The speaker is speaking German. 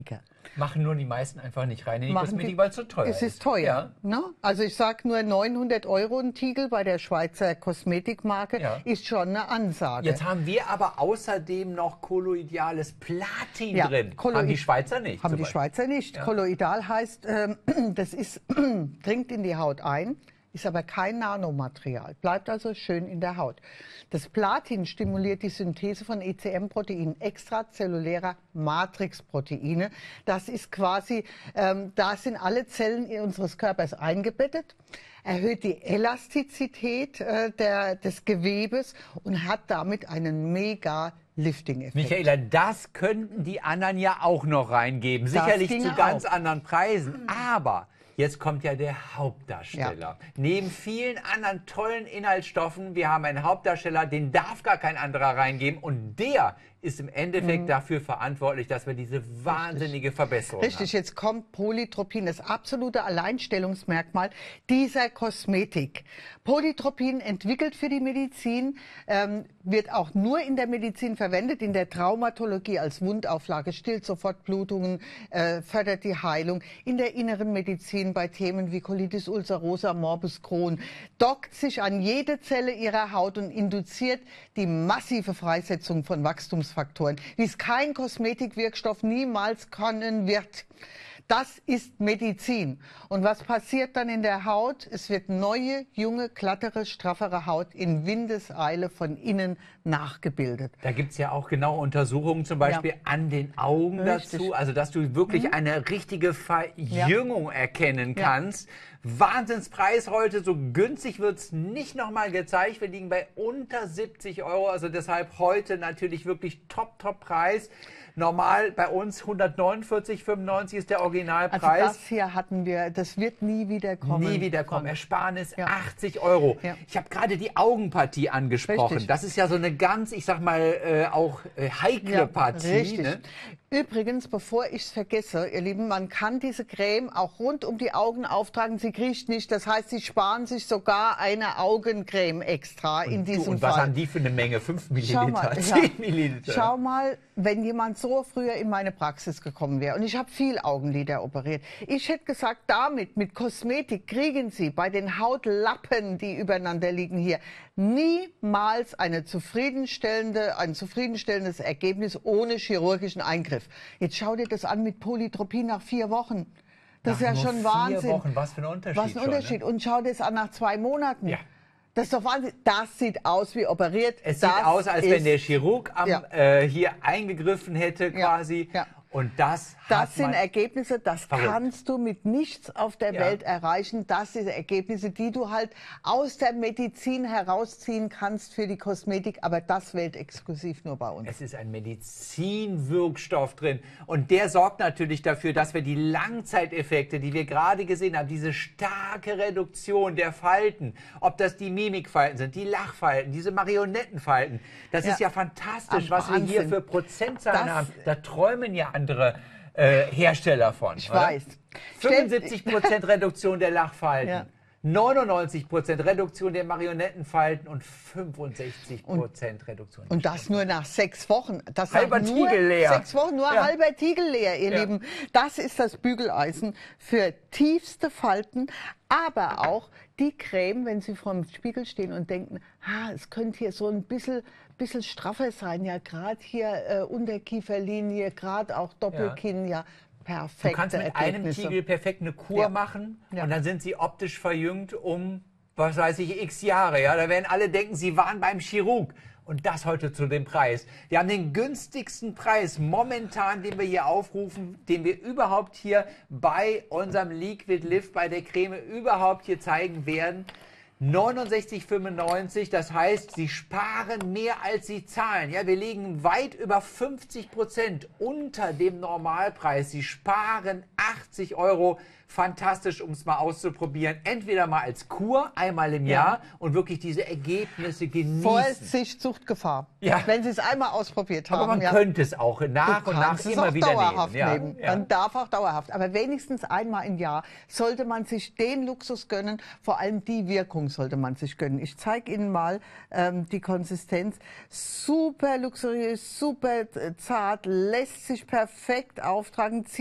Machen nur die meisten einfach nicht rein in die Kosmetik, weil es so teuer ist. Es ist teuer. Ja. Ne? Also ich sage nur 900 € ein Tiegel bei der Schweizer Kosmetikmarke ist schon eine Ansage. Jetzt haben wir aber außerdem noch kolloidales Platin drin. Haben die Schweizer nicht? Haben die Schweizer nicht. Ja. Kolloidal heißt, das ist, dringt in die Haut ein, ist aber kein Nanomaterial, bleibt also schön in der Haut. Das Platin stimuliert die Synthese von ECM-Proteinen, extrazellulärer Matrixproteine. Das ist quasi, da sind alle Zellen unseres Körpers eingebettet, erhöht die Elastizität des Gewebes und hat damit einen mega Lifting-Effekt. Michaela, das könnten die anderen ja auch noch reingeben. Sicherlich zu ganz anderen Preisen, aber jetzt kommt ja der Hauptdarsteller. Ja. Neben vielen anderen tollen Inhaltsstoffen, wir haben einen Hauptdarsteller, den darf gar kein anderer reingeben und der ist im Endeffekt dafür verantwortlich, dass wir diese wahnsinnige Verbesserung haben. Jetzt kommt Polytropin, das absolute Alleinstellungsmerkmal dieser Kosmetik. Polytropin entwickelt für die Medizin, wird auch nur in der Medizin verwendet, in der Traumatologie als Wundauflage, stillt sofort Blutungen, fördert die Heilung, in der inneren Medizin bei Themen wie Colitis ulcerosa, Morbus Crohn, dockt sich an jede Zelle ihrer Haut und induziert die massive Freisetzung von Wachstumsfaktoren, wie es kein Kosmetikwirkstoff niemals können wird. Das ist Medizin. Und was passiert dann in der Haut? Es wird neue, junge, glattere, straffere Haut in Windeseile von innen nachgebildet. Da gibt es ja auch genaue Untersuchungen, zum Beispiel an den Augen dazu, also dass du wirklich eine richtige Verjüngung erkennen kannst. Wahnsinnspreis heute, so günstig wird es nicht nochmal gezeigt. Wir liegen bei unter 70 €, also deshalb heute natürlich wirklich Top-Preis. Normal bei uns 149,95 ist der Originalpreis. Also das hier hatten wir, das wird nie wieder kommen. Nie wieder kommen. Ersparnis 80 €. Ja. Ich habe gerade die Augenpartie angesprochen. Richtig. Das ist ja so eine ganz, ich sag mal, auch heikle Partie. Richtig. Ne? Übrigens, bevor ich es vergesse, ihr Lieben, man kann diese Creme auch rund um die Augen auftragen. Sie kriecht nicht. Das heißt, Sie sparen sich sogar eine Augencreme extra in diesem Fall. Und was haben die für eine Menge? 5 Milliliter, 10 Milliliter? Schau mal, wenn jemand so früher in meine Praxis gekommen wäre und ich habe viel Augenlider operiert. Ich hätte gesagt, damit, mit Kosmetik kriegen Sie bei den Hautlappen, die übereinander liegen hier, niemals ein zufriedenstellendes Ergebnis ohne chirurgischen Eingriff. Jetzt schau dir das an mit Polytropin nach 4 Wochen. Das ist ja schon Wahnsinn. 4 Wochen, was für ein Unterschied. Was ein Unterschied. Ne? Und schau dir das an nach 2 Monaten. Ja. Das ist doch Wahnsinn. Das sieht aus wie operiert. Es sieht aus, als wenn der Chirurg hier eingegriffen hätte quasi. Ja. Und das sind Ergebnisse, das kannst du mit nichts auf der Welt erreichen. Das sind Ergebnisse, die du halt aus der Medizin herausziehen kannst für die Kosmetik, aber das weltexklusiv nur bei uns. Es ist ein Medizinwirkstoff drin und der sorgt natürlich dafür, dass wir die Langzeiteffekte, die wir gerade gesehen haben, diese starke Reduktion der Falten, ob das die Mimikfalten sind, die Lachfalten, diese Marionettenfalten, das ist ja fantastisch, was wir hier für Prozentzahlen haben. Da träumen ja andere Hersteller von. Ich weiß. 75% Reduktion der Lachfalten, 99% Reduktion der Marionettenfalten und 65% Reduktion. Und das nur nach 6 Wochen. Das halber Tiegel leer. 6 Wochen, nur halber Tiegel leer, ihr Lieben. Das ist das Bügeleisen für tiefste Falten, aber auch die Creme, wenn Sie vor dem Spiegel stehen und denken, es könnte hier so ein bisschen straffer sein, ja, gerade hier Unterkieferlinie, gerade auch Doppelkinn, perfekt. Du kannst mit einem Tiegel perfekt eine Kur machen und dann sind sie optisch verjüngt um, was weiß ich, x Jahre. Ja? Da werden alle denken, sie waren beim Chirurg. Und das heute zu dem Preis. Wir haben den günstigsten Preis momentan, den wir hier aufrufen, den wir überhaupt hier bei unserem Liquid Lift, bei der Creme überhaupt hier zeigen werden. 69,95, das heißt, Sie sparen mehr als Sie zahlen. Ja, wir liegen weit über 50% unter dem Normalpreis. Sie sparen 80 €. Fantastisch, um es mal auszuprobieren. Entweder mal als Kur, einmal im Jahr und wirklich diese Ergebnisse genießen. Vorsicht, Suchtgefahr. Ja. Wenn Sie es einmal ausprobiert haben. Aber man könnte es auch nach und nach immer wieder dauerhaft nehmen. Ja. Man darf auch dauerhaft. Aber wenigstens einmal im Jahr sollte man sich den Luxus gönnen. Vor allem die Wirkung sollte man sich gönnen. Ich zeige Ihnen mal die Konsistenz. Super luxuriös, super zart, lässt sich perfekt auftragen.